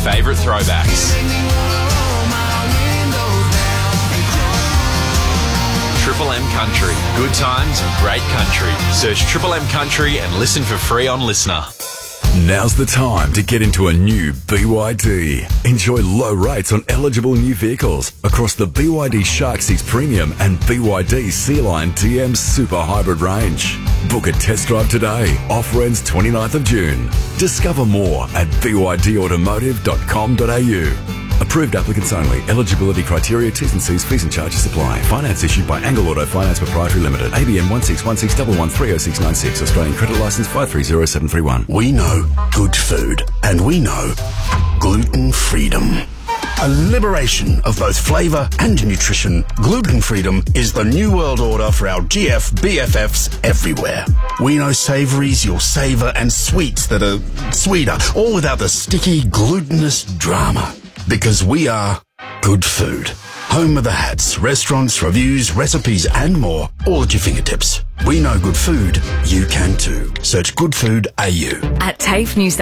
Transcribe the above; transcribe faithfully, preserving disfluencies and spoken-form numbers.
favourite throwbacks. Triple M Country. Good times and great country. Search Triple M Country and listen for free on Listener. Now's the time to get into a new B Y D. Enjoy low rates on eligible new vehicles across the B Y D Shark six Premium and B Y D Sea Line T M Super Hybrid range. Book a test drive today. Offer ends twenty-ninth of June. Discover more at b y d automotive dot com dot a u. Approved applicants only. Eligibility criteria, T's and C's, fees and charges apply. Finance issued by Angle Auto Finance Proprietary Limited. A B N one six one six one one three oh six nine six. Australian credit licence five three zero seven three one. We know good food, and we know gluten freedom. A liberation of both flavour and nutrition, gluten freedom is the new world order for our G F B F Fs everywhere. We know savouries you'll savour and sweets that are sweeter, all without the sticky, glutinous drama. Because we are good food. Home of the hats, restaurants, reviews, recipes and more, all at your fingertips. We know good food, you can too. Search Good Food A U. At TAFE New South